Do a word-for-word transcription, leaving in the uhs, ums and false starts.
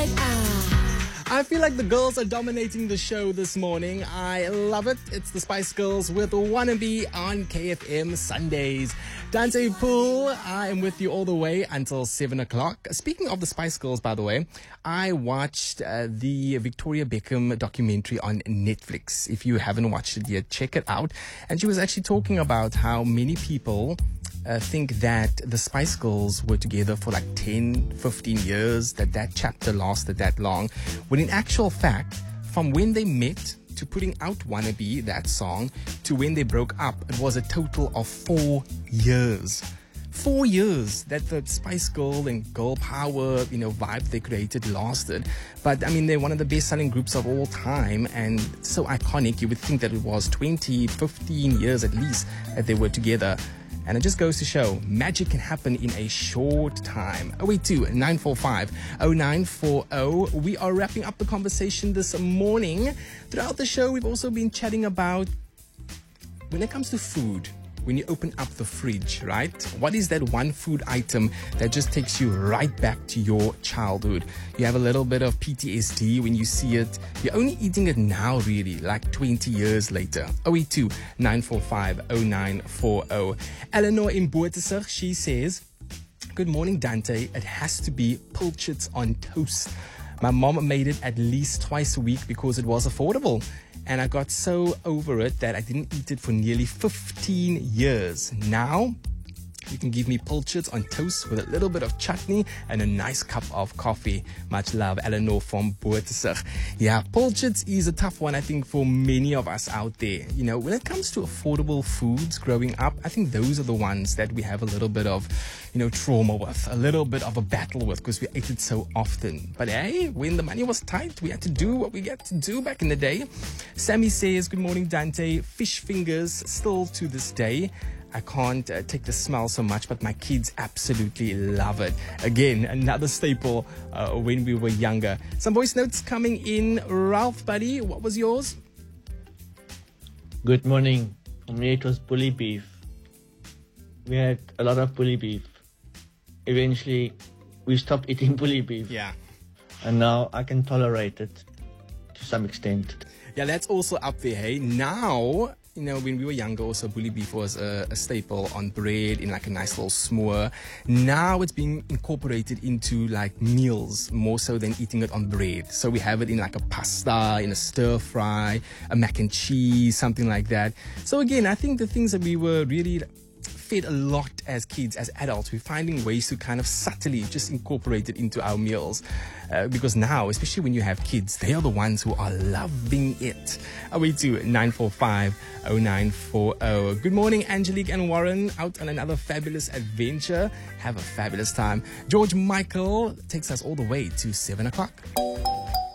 Z R. I feel like the girls are dominating the show this morning. I love it. It's the Spice Girls with Wannabe on K F M Sundays. Dante Poole, I am with you all the way until seven o'clock. Speaking of the Spice Girls, by the way, I watched uh, the Victoria Beckham documentary on Netflix. If you haven't watched it yet, check it out. And she was actually talking about how many people Uh, think that the Spice Girls were together for like ten, fifteen years, that that chapter lasted that long. When in actual fact, from when they met to putting out Wannabe, that song, to when they broke up, it was a total of four years. Four years that the Spice Girl and girl power, you know, vibe they created lasted. But I mean, they're one of the best selling groups of all time and so iconic. You would think that it was twenty, fifteen years at least that they were together. And it just goes to show, magic can happen in a short time. oh eight two, nine four five, oh nine four oh. We are wrapping up the conversation this morning. Throughout the show, we've also been chatting about when it comes to food, when you open up the fridge, right? What is that one food item that just takes you right back to your childhood? You have a little bit of P T S D when you see it. You're only eating it now, really, like twenty years later. oh eight two, nine four five, oh nine four oh. Eleanor in Boertesig, she says, "Good morning, Dante. It has to be pilchards on toast. My mom made it at least twice a week because it was affordable. And I got so over it that I didn't eat it for nearly fifteen years. Now, you can give me pilchards on toast with a little bit of chutney and a nice cup of coffee. Much love, Eleanor from Boertesig." Yeah, pilchards is a tough one, I think, for many of us out there. You know, when it comes to affordable foods growing up, I think those are the ones that we have a little bit of, you know, trauma with, a little bit of a battle with because we ate it so often. But hey, when the money was tight, we had to do what we had to do back in the day. Sammy says, "Good morning, Dante. Fish fingers still to this day. I can't uh, take the smell so much, but my kids absolutely love it." Again, another staple uh, when we were younger. Some voice notes coming in. Ralph, buddy, what was yours? Good morning. For me, it was bully beef. We had a lot of bully beef. Eventually, we stopped eating bully beef. Yeah. And now I can tolerate it to some extent. Yeah, that's also up there, hey? Now, you know, when we were younger, also bully beef was a, a staple on bread in like a nice little s'more. Now it's being incorporated into like meals more so than eating it on bread. So we have it in like a pasta, in a stir fry, a mac and cheese, something like that. So again, I think the things that we were really fed a lot as kids, as adults, we're finding ways to kind of subtly just incorporate it into our meals. Uh, because now, especially when you have kids, they are the ones who are loving it. oh eight two, nine four five, oh nine four oh. Good morning, Angelique and Warren, out on another fabulous adventure. Have a fabulous time. George Michael takes us all the way to seven o'clock.